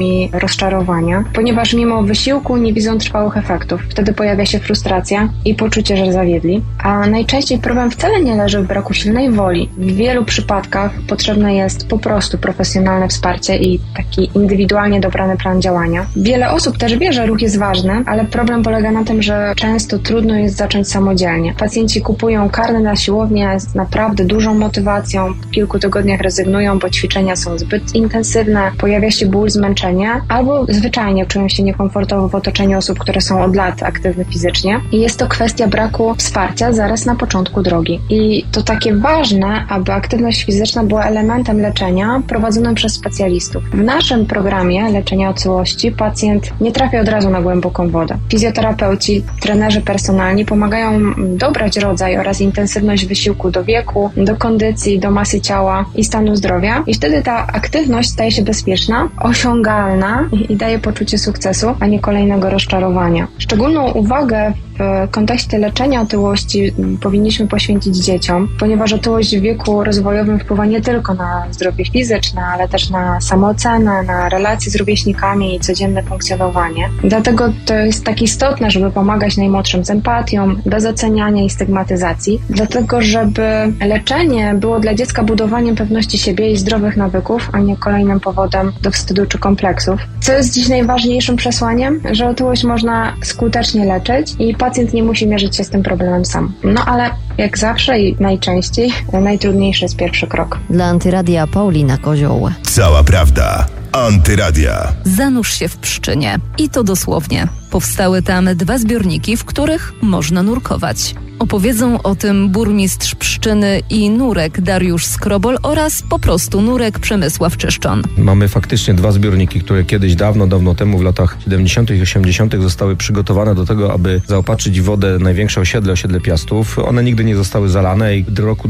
i rozczarowania, ponieważ mimo wysiłku nie widzą trwałych efektów. Wtedy pojawia się frustracja i poczucie, że zawiedli. A najczęściej problem wcale nie leży w braku silnej woli. W wielu przypadkach potrzebne jest po prostu profesjonalne wsparcie i taki indywidualnie dobrany plan działania. Wiele osób też wie, że ruch jest ważny, ale problem polega na tym, że często trudno jest zacząć samodzielnie. Pacjenci kupują karnę na siłownię z naprawdę dużą motywacją, po kilku tygodniach rezygnują, bo ćwiczenia są zbyt intensywne, pojawia się ból, zmęczenie, albo zwyczajnie czują się niekomfortowo w otoczeniu osób, które są od lat aktywne fizycznie. I jest to kwestia braku wsparcia zaraz na początku drogi. I to takie ważne, aby aktywność fizyczna była elementem leczenia prowadzonym przez specjalistów. W naszym programie leczenia otyłości pacjent nie trafia od razu na głęboką wodę. Fizjoterapeuci, trenerzy personalni pomagają dobrać rodzaj oraz intensywność wysiłku do wieku, do kondycji, do masy ciała i stanu zdrowia. I wtedy ta aktywność staje się bezpieczna, osiągalna i daje poczucie sukcesu, a nie kolejnego rozczarowania. Szczególną uwagę w kontekście leczenia otyłości powinniśmy poświęcić dzieciom, ponieważ otyłość w wieku rozwojowym wpływa nie tylko na zdrowie fizyczne, ale też na samoocenę, na relacje z rówieśnikami i codzienne funkcjonowanie. Dlatego to jest tak istotne, żeby pomagać najmłodszym z empatią, bez oceniania i stygmatyzacji, dlatego żeby leczenie było dla dziecka budowaniem pewności siebie i zdrowych nawyków, a nie kolejnym powodem do wstydu czy kompleksów. Co jest dziś najważniejszym przesłaniem? Że otyłość można skutecznie leczyć i pacjent nie musi mierzyć się z tym problemem sam. No ale jak zawsze i najczęściej najtrudniejszy jest pierwszy krok. Dla Antyradia Paulina Kozioł. Cała prawda. Antyradia. Zanurz się w Pszczynie. I to dosłownie. Powstały tam 2 zbiorniki, w których można nurkować. Opowiedzą o tym burmistrz Pszczyny i nurek Dariusz Skrobol oraz po prostu nurek Przemysław Czyszczon. Mamy faktycznie 2 zbiorniki, które kiedyś dawno temu w latach 70. i 80. zostały przygotowane do tego, aby zaopatrzyć w wodę największe osiedle Piastów. One nigdy nie zostały zalane i w roku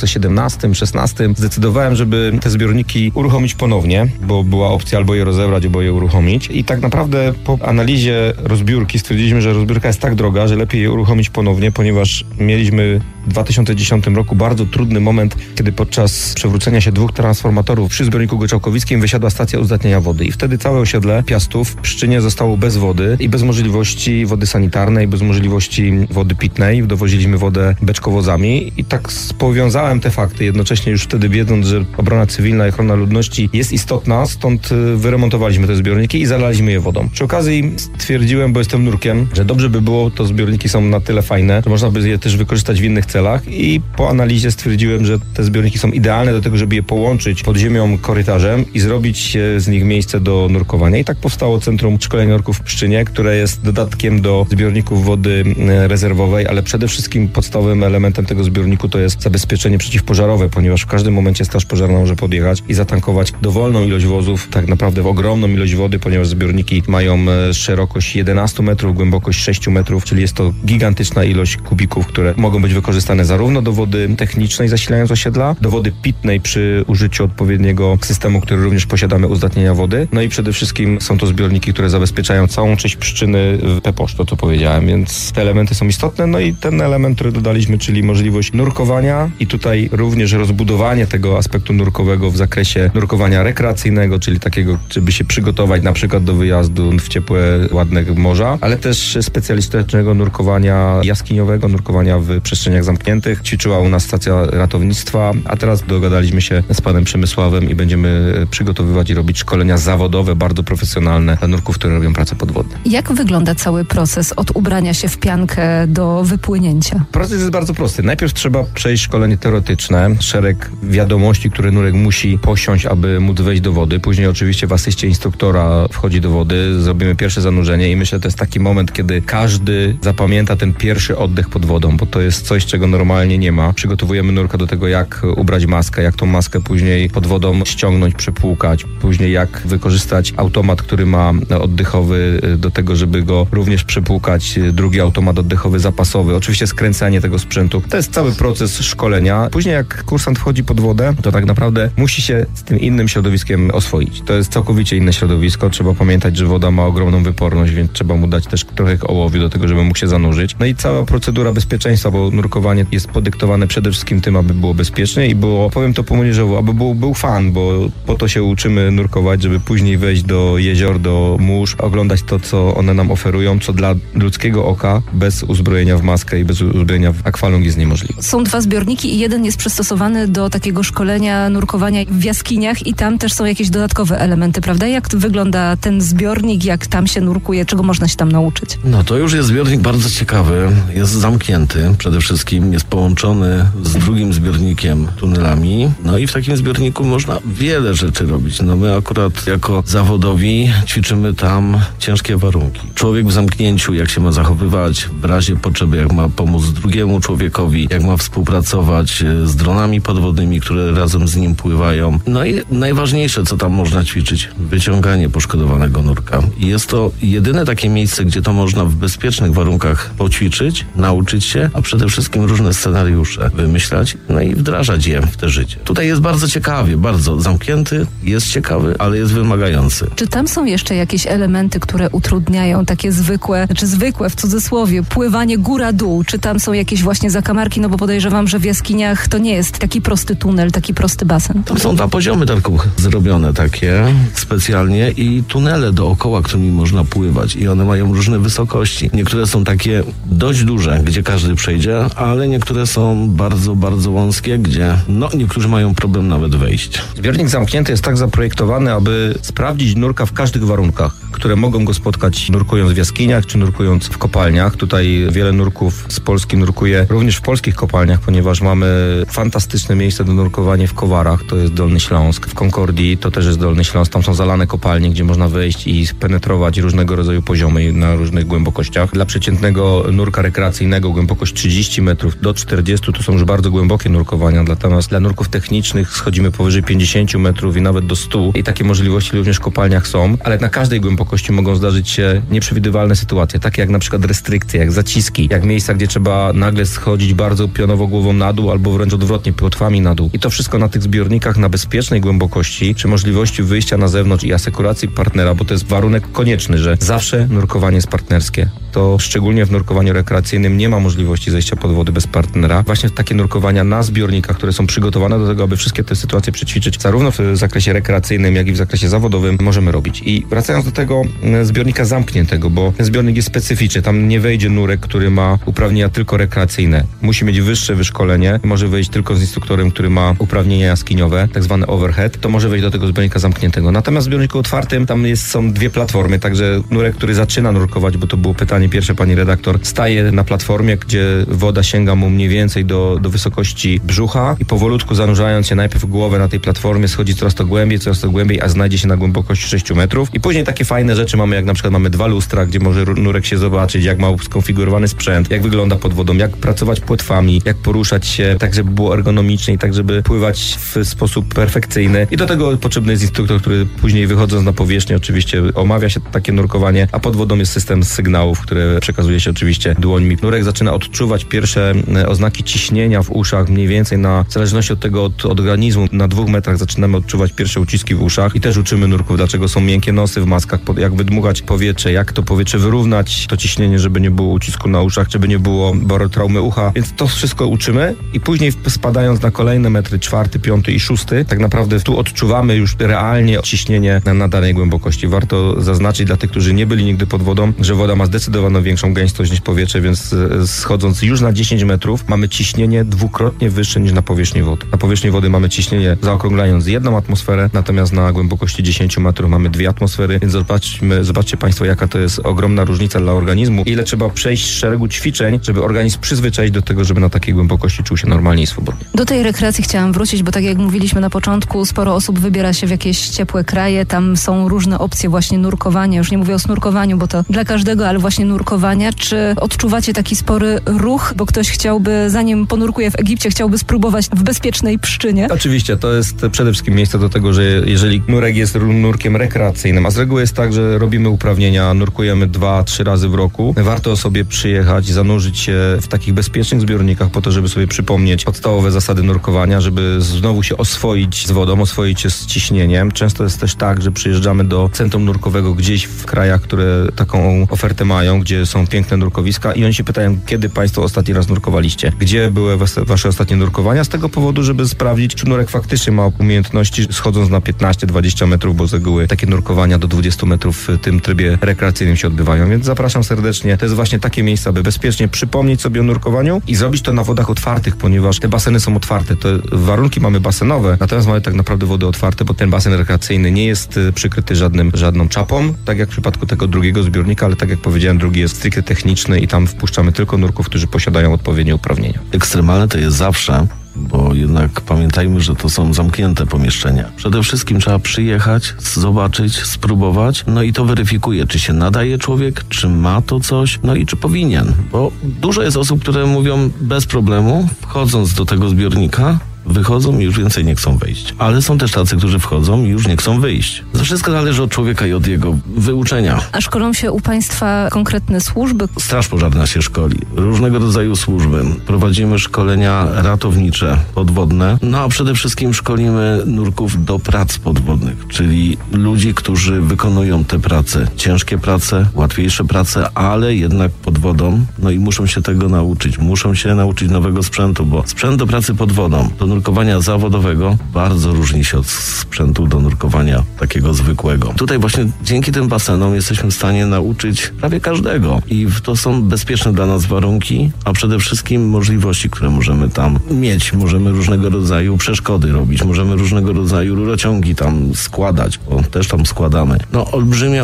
2017-16 zdecydowałem, żeby te zbiorniki uruchomić ponownie, bo była opcja albo je rozebrać, albo je uruchomić. I tak naprawdę po analizie rozbiórki stwierdziliśmy, że rozbiórka jest tak droga, że lepiej je uruchomić ponownie, ponieważ mieliśmy w 2010 roku bardzo trudny moment, kiedy podczas przewrócenia się 2 transformatorów przy zbiorniku Goczałkowickim wysiadła stacja uzdatniania wody i wtedy całe osiedle Piastów w Pszczynie zostało bez wody i bez możliwości wody sanitarnej, bez możliwości wody pitnej. Dowoziliśmy wodę beczkowozami i tak powiązałem te fakty, jednocześnie już wtedy wiedząc, że obrona cywilna i ochrona ludności jest istotna, stąd wyremontowaliśmy te zbiorniki i zalaliśmy je wodą. Przy okazji stwierdziłem, bo jestem nurkiem, że dobrze by było, to zbiorniki są na tyle fajne, że można by je też wykorzystać w innych celach i po analizie stwierdziłem, że te zbiorniki są idealne do tego, żeby je połączyć pod ziemią korytarzem i zrobić z nich miejsce do nurkowania. I tak powstało Centrum Szkolenia Nurków w Pszczynie, które jest dodatkiem do zbiorników wody rezerwowej, ale przede wszystkim podstawowym elementem tego zbiorniku to jest zabezpieczenie przeciwpożarowe, ponieważ w każdym momencie straż pożarna może podjechać i zatankować dowolną ilość wozów, tak naprawdę w ogromną ilość wody, ponieważ zbiorniki mają szerokość 11 metrów, głębokość 6 metrów, czyli jest to gigantyczna ilość kubików, które mogą być wykorzystane zarówno do wody technicznej zasilając osiedla, do wody pitnej przy użyciu odpowiedniego systemu, który również posiadamy, uzdatnienia wody. No i przede wszystkim są to zbiorniki, które zabezpieczają całą część Pszczyny w Peposz, to co powiedziałem, więc te elementy są istotne. No i ten element, który dodaliśmy, czyli możliwość nurkowania i tutaj również rozbudowanie tego aspektu nurkowego w zakresie nurkowania rekreacyjnego, czyli takiego, żeby się przygotować na przykład do wyjazdu w ciepłe, ładne morza, ale też specjalistycznego nurkowania jaskiniowego, nurkowania w przestrzeniach zamkniętych. Ćwiczyła u nas stacja ratownictwa, a teraz dogadaliśmy się z panem Przemysławem i będziemy przygotowywać i robić szkolenia zawodowe, bardzo profesjonalne dla nurków, które robią pracę podwodną. Jak wygląda cały proces od ubrania się w piankę do wypłynięcia? Proces jest bardzo prosty. Najpierw trzeba przejść szkolenie teoretyczne, szereg wiadomości, które nurek musi posiąść, aby móc wejść do wody. Później oczywiście w asyście instruktora wchodzi do wody, zrobimy pierwsze zanurzenie i myślę, że to jest taki moment, kiedy każdy zapamięta ten pierwszy oddech pod wodą, bo to jest coś, czego normalnie nie ma. Przygotowujemy nurka do tego, jak ubrać maskę, jak tą maskę później pod wodą ściągnąć, przepłukać, później jak wykorzystać automat, który ma oddechowy do tego, żeby go również przepłukać, drugi automat oddechowy zapasowy, oczywiście skręcanie tego sprzętu. To jest cały proces szkolenia. Później jak kursant wchodzi pod wodę, to tak naprawdę musi się z tym innym środowiskiem oswoić. To jest całkowicie inne środowisko. Trzeba pamiętać, że woda ma ogromną wyporność, więc trzeba mu dać też trochę ołowiu do tego, żeby mógł się zanurzyć. No i cała procedura bezpieczeństwa, bo nurkowanie nurkowanie jest podyktowane przede wszystkim tym, aby było bezpiecznie i było, powiem to po młodzieżowo, aby był fan, bo po to się uczymy nurkować, żeby później wejść do jezior, do mórz, oglądać to, co one nam oferują, co dla ludzkiego oka bez uzbrojenia w maskę i bez uzbrojenia w akwalung jest niemożliwe. Są 2 zbiorniki i jeden jest przystosowany do takiego szkolenia, nurkowania w jaskiniach i tam też są jakieś dodatkowe elementy, prawda? Jak wygląda ten zbiornik, jak tam się nurkuje, czego można się tam nauczyć? No to już jest zbiornik bardzo ciekawy, jest zamknięty przede wszystkim, jest połączony z drugim zbiornikiem tunelami, no i w takim zbiorniku można wiele rzeczy robić. No my akurat jako zawodowi ćwiczymy tam ciężkie warunki. Człowiek w zamknięciu, jak się ma zachowywać w razie potrzeby, jak ma pomóc drugiemu człowiekowi, jak ma współpracować z dronami podwodnymi, które razem z nim pływają. No i najważniejsze, co tam można ćwiczyć, wyciąganie poszkodowanego nurka. I jest to jedyne takie miejsce, gdzie to można w bezpiecznych warunkach poćwiczyć, nauczyć się, a przede wszystkim różne scenariusze wymyślać, no i wdrażać je w te życie. Tutaj jest bardzo ciekawie, bardzo zamknięty, jest ciekawy, ale jest wymagający. Czy tam są jeszcze jakieś elementy, które utrudniają takie zwykłe w cudzysłowie, pływanie góra-dół? Czy tam są jakieś właśnie zakamarki? No bo podejrzewam, że w jaskiniach to nie jest taki prosty tunel, taki prosty basen. Tam są poziomy tylko zrobione takie specjalnie i tunele dookoła, którymi można pływać i one mają różne wysokości. Niektóre są takie dość duże, gdzie każdy przejdzie, ale niektóre są bardzo, bardzo wąskie, gdzie niektórzy mają problem nawet wejść. Zbiornik zamknięty jest tak zaprojektowany, aby sprawdzić nurka w każdych warunkach, które mogą go spotkać nurkując w jaskiniach czy nurkując w kopalniach. Tutaj wiele nurków z Polski nurkuje również w polskich kopalniach, ponieważ mamy fantastyczne miejsce do nurkowania w Kowarach, to jest Dolny Śląsk. W Konkordii to też jest Dolny Śląsk, tam są zalane kopalnie, gdzie można wejść i penetrować różnego rodzaju poziomy na różnych głębokościach. Dla przeciętnego nurka rekreacyjnego głębokość 30 metrów do 40 to są już bardzo głębokie nurkowania, natomiast dla nurków technicznych schodzimy powyżej 50 metrów i nawet do 100 i takie możliwości również w kopalniach są, ale na każdej głębokości mogą zdarzyć się nieprzewidywalne sytuacje, takie jak na przykład restrykcje, jak zaciski, jak miejsca, gdzie trzeba nagle schodzić bardzo pionowo głową na dół albo wręcz odwrotnie, płotwami na dół. I to wszystko na tych zbiornikach na bezpiecznej głębokości, przy możliwości wyjścia na zewnątrz i asekuracji partnera, bo to jest warunek konieczny, że zawsze nurkowanie jest partnerskie. To szczególnie w nurkowaniu rekreacyjnym nie ma możliwości zejścia pod wody bez partnera. Właśnie takie nurkowania na zbiornikach, które są przygotowane do tego, aby wszystkie te sytuacje przećwiczyć, zarówno w zakresie rekreacyjnym, jak i w zakresie zawodowym, możemy robić. I wracając do tego zbiornika zamkniętego, bo ten zbiornik jest specyficzny. Tam nie wejdzie nurek, który ma uprawnienia tylko rekreacyjne. Musi mieć wyższe wyszkolenie. Może wejść tylko z instruktorem, który ma uprawnienia jaskiniowe, tak zwany overhead. To może wejść do tego zbiornika zamkniętego. Natomiast w zbiorniku otwartym tam są 2 platformy, także nurek, który zaczyna nurkować, bo to było pytanie pierwsze pani redaktor, staje na platformie, gdzie woda sięga mu mniej więcej do wysokości brzucha i powolutku zanurzając się najpierw głowę na tej platformie schodzi coraz to głębiej, a znajdzie się na głębokości 6 metrów. I później takie fajne rzeczy mamy, jak na przykład mamy 2 lustra, gdzie może nurek się zobaczyć, jak ma skonfigurowany sprzęt, jak wygląda pod wodą, jak pracować płetwami, jak poruszać się tak, żeby było ergonomicznie i tak, żeby pływać w sposób perfekcyjny. I do tego potrzebny jest instruktor, który później wychodząc na powierzchnię oczywiście omawia się takie nurkowanie, a pod wodą jest system sygnałów, które przekazuje się oczywiście dłońmi. Nurek zaczyna odczuwać pierwsze oznaki ciśnienia w uszach, mniej więcej w zależności od tego, od organizmu, na 2 metrach zaczynamy odczuwać pierwsze uciski w uszach i też uczymy nurków, dlaczego są miękkie nosy w maskach, jak wydmuchać powietrze, jak to powietrze wyrównać, to ciśnienie, żeby nie było ucisku na uszach, żeby nie było barotraumy ucha, więc to wszystko uczymy i później spadając na kolejne metry, 4., 5. i 6, tak naprawdę tu odczuwamy już realnie ciśnienie na danej głębokości. Warto zaznaczyć dla tych, którzy nie byli nigdy pod wodą, że woda ma zdecydowanie większą gęstość niż powietrze, więc schodząc już na 10 metrów mamy ciśnienie 2-krotnie wyższe niż na powierzchni wody. Na powierzchni wody mamy ciśnienie, zaokrąglając, 1 atmosferę, natomiast na głębokości 10 metrów mamy 2 atmosfery, więc zobaczcie Państwo, jaka to jest ogromna różnica dla organizmu, ile trzeba przejść szeregu ćwiczeń, żeby organizm przyzwyczaić do tego, żeby na takiej głębokości czuł się normalnie i swobodnie. Do tej rekreacji chciałam wrócić, bo tak jak mówiliśmy na początku, sporo osób wybiera się w jakieś ciepłe kraje, tam są różne opcje właśnie nurkowania, już nie mówię o snurkowaniu, bo to dla każdego, ale właśnie nurkowania. Czy odczuwacie taki spory ruch, bo ktoś chciałby, zanim ponurkuje w Egipcie, chciałby spróbować w bezpiecznej Pszczynie? Oczywiście, to jest przede wszystkim miejsce do tego, że jeżeli nurek jest nurkiem rekreacyjnym, a z reguły jest tak, że robimy uprawnienia, nurkujemy 2-3 razy w roku, warto sobie przyjechać, zanurzyć się w takich bezpiecznych zbiornikach po to, żeby sobie przypomnieć podstawowe zasady nurkowania, żeby znowu się oswoić z wodą, oswoić się z ciśnieniem. Często jest też tak, że przyjeżdżamy do centrum nurkowego gdzieś w krajach, które taką ofertę mają, gdzie są piękne nurkowiska i oni się pytają, kiedy Państwo ostatni raz nurkowali. nurkowaliście. Gdzie były wasze ostatnie nurkowania? Z tego powodu, żeby sprawdzić, czy nurek faktycznie ma umiejętności, schodząc na 15-20 metrów, bo z reguły takie nurkowania do 20 metrów w tym trybie rekreacyjnym się odbywają. Więc zapraszam serdecznie. To jest właśnie takie miejsce, aby bezpiecznie przypomnieć sobie o nurkowaniu i zrobić to na wodach otwartych, ponieważ te baseny są otwarte. To warunki mamy basenowe, natomiast mamy tak naprawdę wody otwarte, bo ten basen rekreacyjny nie jest przykryty żadną czapą, tak jak w przypadku tego drugiego zbiornika, ale tak jak powiedziałem, drugi jest stricte techniczny i tam wpuszczamy tylko nurków, którzy posiadają odpowiednie uprawnienia. Ekstremalne to jest zawsze, bo jednak pamiętajmy, że to są zamknięte pomieszczenia. Przede wszystkim trzeba przyjechać, zobaczyć, spróbować, no i to weryfikuje, czy się nadaje człowiek, czy ma to coś, no i czy powinien. Bo dużo jest osób, które mówią bez problemu, wchodząc do tego zbiornika, wychodzą i już więcej nie chcą wejść. Ale są też tacy, którzy wchodzą i już nie chcą wyjść. To wszystko zależy od człowieka i od jego wyuczenia. A szkolą się u Państwa konkretne służby? Straż Pożarna się szkoli. Różnego rodzaju służby. Prowadzimy szkolenia ratownicze, podwodne. No a przede wszystkim szkolimy nurków do prac podwodnych, czyli ludzi, którzy wykonują te prace. Ciężkie prace, łatwiejsze prace, ale jednak pod wodą. No i muszą się tego nauczyć. Muszą się nauczyć nowego sprzętu, bo sprzęt do pracy pod wodą, do nurkowania zawodowego bardzo różni się od sprzętu do nurkowania takiego zwykłego. Tutaj właśnie dzięki tym basenom jesteśmy w stanie nauczyć prawie każdego i to są bezpieczne dla nas warunki, a przede wszystkim możliwości, które możemy tam mieć. Możemy różnego rodzaju przeszkody robić, możemy różnego rodzaju rurociągi tam składać, bo też tam składamy. No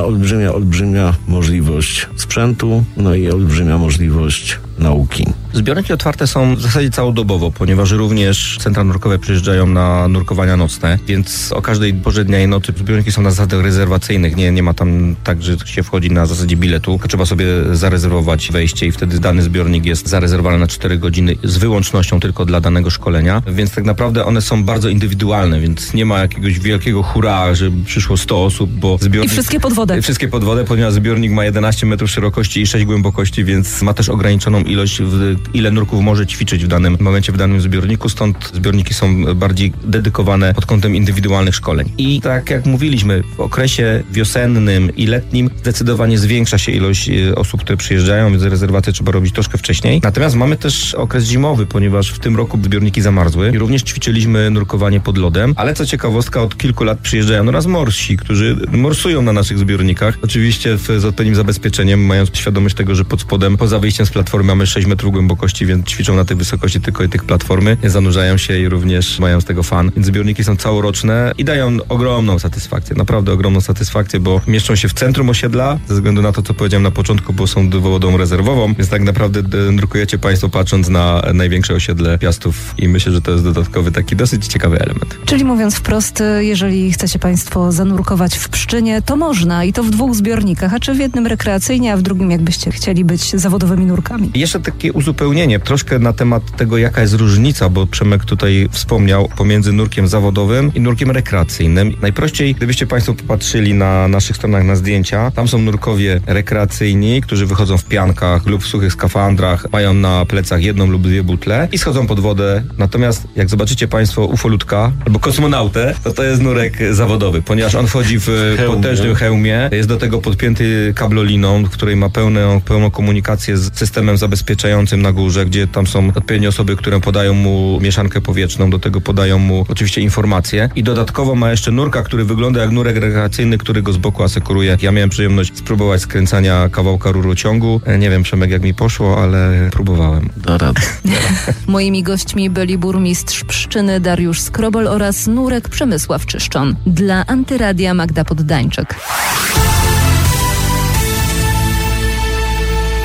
olbrzymia możliwość sprzętu, no i olbrzymia możliwość nauki. Zbiorniki otwarte są w zasadzie całodobowo, ponieważ również centra nurkowe przyjeżdżają na nurkowania nocne, więc o każdej porze dnia i nocy zbiorniki są na zasadach rezerwacyjnych. Nie ma tam tak, że się wchodzi na zasadzie biletu. Trzeba sobie zarezerwować wejście i wtedy dany zbiornik jest zarezerwowany na 4 godziny z wyłącznością tylko dla danego szkolenia, więc tak naprawdę one są bardzo indywidualne, więc nie ma jakiegoś wielkiego hurra, że przyszło 100 osób, bo zbiornik... I wszystkie pod wodę. Wszystkie pod wodę, ponieważ zbiornik ma 11 metrów szerokości i 6 głębokości, więc ma też ograniczoną ilość, ile nurków może ćwiczyć w danym momencie, w danym zbiorniku, stąd zbiorniki są bardziej dedykowane pod kątem indywidualnych szkoleń. I tak jak mówiliśmy, w okresie wiosennym i letnim zdecydowanie zwiększa się ilość osób, które przyjeżdżają, więc rezerwacje trzeba robić troszkę wcześniej. Natomiast mamy też okres zimowy, ponieważ w tym roku zbiorniki zamarzły i również ćwiczyliśmy nurkowanie pod lodem, ale co ciekawostka, od kilku lat przyjeżdżają do nas morsi, którzy morsują na naszych zbiornikach. Oczywiście z odpowiednim zabezpieczeniem, mając świadomość tego, że pod spodem, poza wyjściem z platformy mamy 6 metrów głębokości, więc ćwiczą na tej wysokości tylko tych platformy, zanurzają się i również mają z tego fan. Więc zbiorniki są całoroczne i dają ogromną satysfakcję, naprawdę ogromną satysfakcję, bo mieszczą się w centrum osiedla, ze względu na to, co powiedziałem na początku, bo są wodą rezerwową, więc tak naprawdę nurkujecie Państwo patrząc na największe osiedle Piastów i myślę, że to jest dodatkowy taki dosyć ciekawy element. Czyli mówiąc wprost, jeżeli chcecie Państwo zanurkować w Pszczynie, to można i to w 2 zbiornikach, a czy w jednym rekreacyjnie, a w drugim jakbyście chcieli być zawodowymi nurkami. Jeszcze takie uzupełnienie troszkę na temat tego, jaka jest różnica, bo Przemek tutaj wspomniał pomiędzy nurkiem zawodowym i nurkiem rekreacyjnym. Najprościej, gdybyście Państwo popatrzyli na naszych stronach na zdjęcia, tam są nurkowie rekreacyjni, którzy wychodzą w piankach lub w suchych skafandrach, mają na plecach 1 lub 2 butle i schodzą pod wodę. Natomiast jak zobaczycie Państwo ufolutka albo kosmonautę, to jest nurek zawodowy, ponieważ on wchodzi w potężnym hełmie, jest do tego podpięty kabloliną, w której ma pełną komunikację z systemem zabezpieczającym na górze, gdzie tam są odpowiednie osoby, które podają mu mieszankę powietrzną, do tego podają mu oczywiście informacje i dodatkowo ma jeszcze nurka, który wygląda jak nurek rekreacyjny, który go z boku asekuruje. Ja miałem przyjemność spróbować skręcania kawałka rurociągu. Nie wiem, Przemek, jak mi poszło, ale próbowałem. Da radę. Moimi gośćmi byli burmistrz Pszczyny Dariusz Skrobol oraz nurek Przemysław Czyszczon. Dla Antyradia Magda Poddańczyk.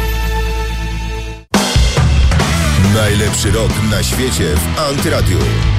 Najlepszy rok na świecie w Antyradiu.